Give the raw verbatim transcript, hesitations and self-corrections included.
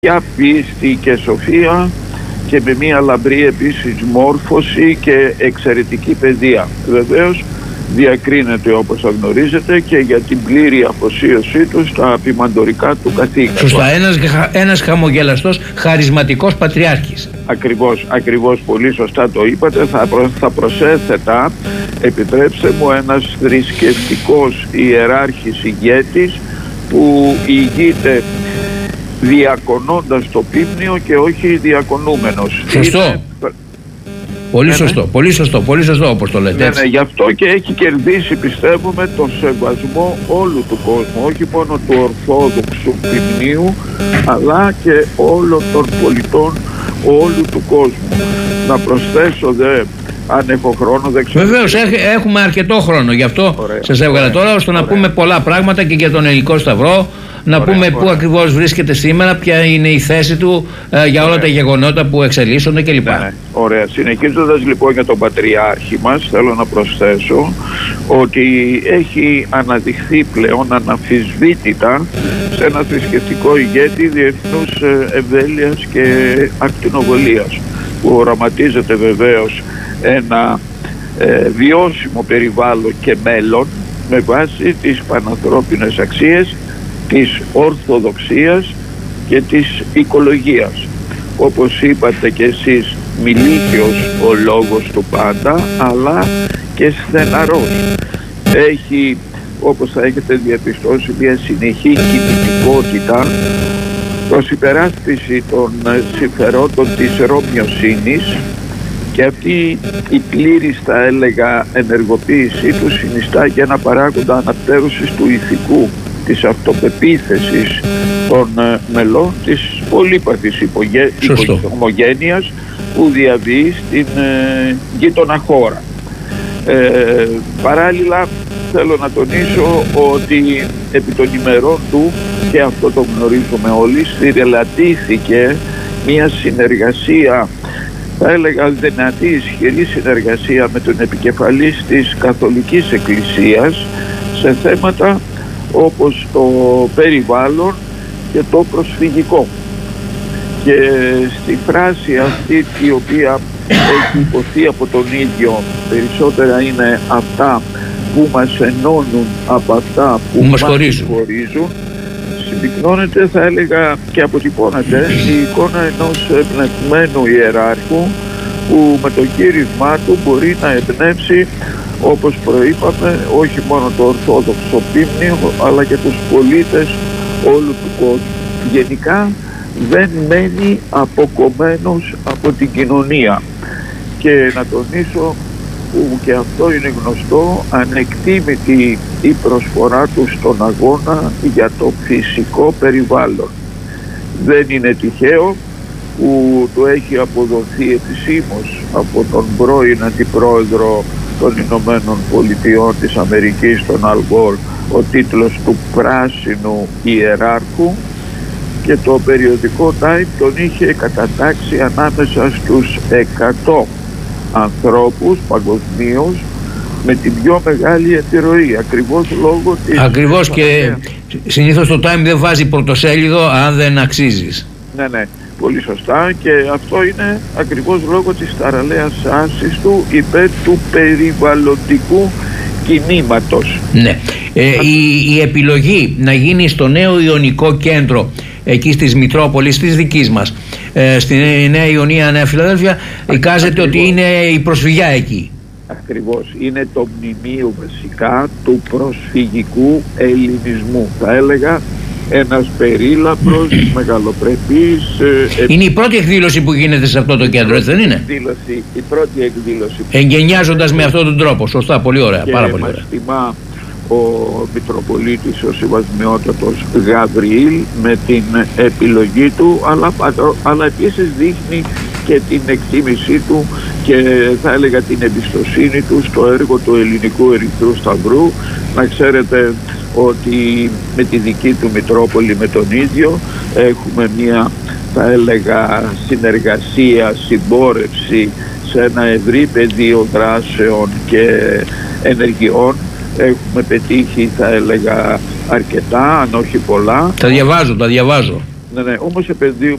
για πίστη και σοφία και με μια λαμπρή επίσης μόρφωση και εξαιρετική παιδεία. Βεβαίως διακρίνεται, όπως θα γνωρίζετε, και για την πλήρη αφοσίωσή του στα ποιμαντορικά του καθήκοντα. Σωστά, ένας, ένας χαμογελαστός χαρισματικός πατριάρχης. Ακριβώς, ακριβώς, πολύ σωστά το είπατε. Θα, προ, θα προσέθετα, επιτρέψτε μου, ένας θρησκευτικός ιεράρχης ηγέτης που ηγείται διακονώντας το πίμνιο και όχι διακονούμενος. Σωστό. Είναι... Πολύ ναι, σωστό, ναι. πολύ σωστό, πολύ σωστό όπως το λέτε. Ναι, ναι, γι' αυτό και έχει κερδίσει, πιστεύουμε, το σεβασμό όλου του κόσμου, όχι μόνο του Ορθόδοξου πυμνίου, αλλά και όλων των πολιτών όλου του κόσμου. Να προσθέσω, δε, αν έχω χρόνο, δεν ξέρω. Βεβαίως, έχουμε αρκετό χρόνο, γι' αυτό ωραία, σας έβγαλα ωραία, τώρα, ώστε ωραία. να πούμε πολλά πράγματα και για τον Ελληνικό Σταυρό. Να ωραία, πούμε ωραία. πού ακριβώς βρίσκεται σήμερα, ποια είναι η θέση του ε, για όλα ωραία. τα γεγονότα που εξελίσσονται κλπ. Ναι, ναι. Ωραία. Συνεχίζοντας λοιπόν για τον Πατριάρχη μας, θέλω να προσθέσω ότι έχει αναδειχθεί πλέον αναμφισβήτητα σε ένα θρησκευτικό ηγέτη διεθνούς ευέλειας και ακτινοβολίας, που οραματίζεται βεβαίως ένα ε, βιώσιμο περιβάλλον και μέλλον με βάση τις πανανθρώπινες αξίες της Ορθοδοξίας και της οικολογίας. Όπως είπατε και εσείς, μιλήθιος ο λόγος του πάντα, αλλά και στεναρός. Έχει, όπως θα έχετε διαπιστώσει, μια συνεχή κινητικότητα προς υπεράσπιση των συμφερόντων της Ρωμιοσύνης, και αυτή η πλήρης, θα έλεγα, ενεργοποίησή του συνιστά και ένα παράγοντα αναπτέρωσης του ηθικού, της αυτοπεποίθησης των ε, μελών της πολύπαθης ομογένειας που διαβεί στην ε, γείτονα χώρα. Ε, παράλληλα θέλω να τονίσω ότι επί των ημερών του, και αυτό το γνωρίζουμε όλοι, συρρελατήθηκε μια συνεργασία, θα έλεγα δυνατή, ισχυρή συνεργασία με τον επικεφαλής της Καθολικής Εκκλησίας σε θέματα όπως το περιβάλλον και το προσφυγικό. Και στη φράση αυτή, η οποία έχει υποθεί από τον ίδιο, περισσότερα είναι αυτά που μας ενώνουν από αυτά που, που μας χωρίζουν, χωρίζουν, συμπυκνώνεται, θα έλεγα, και αποτυπώνεται η εικόνα ενός εμπνευσμένου ιεράρχου που με το κήρυγμά του μπορεί να εμπνεύσει, όπως προείπαμε, όχι μόνο το Ορθόδοξο πίμνιο, αλλά και τους πολίτες όλου του κόσμου. Γενικά δεν μένει αποκομμένος από την κοινωνία. Και να τονίσω, που και αυτό είναι γνωστό, ανεκτήμητη η προσφορά του στον αγώνα για το φυσικό περιβάλλον. Δεν είναι τυχαίο που του έχει αποδοθεί επισήμως από τον πρώην Αντιπρόεδρο των Ηνωμένων Πολιτειών της Αμερικής, τον Αλ Γκόρ, ο τίτλος του πράσινου ιεράρχου, και το περιοδικό Time τον είχε κατατάξει ανάμεσα στους εκατό ανθρώπους παγκοσμίως με την πιο μεγάλη επιρροή, ακριβώς λόγω της... Ακριβώς, και συνήθως το Time δεν βάζει πρωτοσέλιδο αν δεν αξίζεις. Ναι, ναι, πολύ σωστά, και αυτό είναι ακριβώς λόγω της ταραλέας άρσης του υπέρ του περιβαλλοντικού κινήματος. Ναι. Ε, η, η επιλογή να γίνει στο νέο Ιωνικό Κέντρο, εκεί στις Μητρόπολεις της δικής μας, ε, στη Νέα Ιωνία, Νέα Φιλαδέλφια, εικάζεται ότι είναι η προσφυγιά εκεί. Ακριβώς, είναι το μνημείο βασικά του προσφυγικού ελληνισμού, θα έλεγα ένας περίλαμπρος, μεγαλοπρεπής... Ε, είναι η πρώτη εκδήλωση που γίνεται σε αυτό το κέντρο, έτσι δεν είναι? Εκδήλωση, η πρώτη εκδήλωση. Εγγενιάζοντας με αυτόν τον τρόπο, σωστά, πολύ ωραία, και πάρα πολύ ωραία. Τιμά ο Μητροπολίτης, ο Συμβασμιότατος Γαβριήλ, με την επιλογή του, αλλά, αλλά επίσης δείχνει και την εκτίμησή του και, θα έλεγα, την εμπιστοσύνη του στο έργο του Ελληνικού Ερυθρού Σταυρού. Να ξέρετε ότι με τη δική του Μητρόπολη, με τον ίδιο, έχουμε μια, θα έλεγα, συνεργασία, συμπόρευση σε ένα ευρύ πεδίο δράσεων και ενεργειών. Έχουμε πετύχει, θα έλεγα, αρκετά, αν όχι πολλά. Τα διαβάζω, τα διαβάζω. Ναι, ναι, όμως επενδύουμε